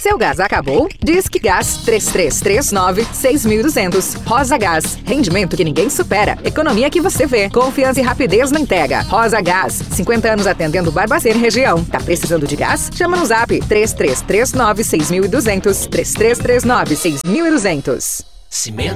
Seu gás acabou? Disque Gás 3339-6200. Rosa Gás. Rendimento que ninguém supera. Economia que você vê. Confiança e rapidez na entrega. Rosa Gás. 50 anos atendendo Barbacena e região. Tá precisando de gás? Chama no Zap 3339-6200. 3339-6200.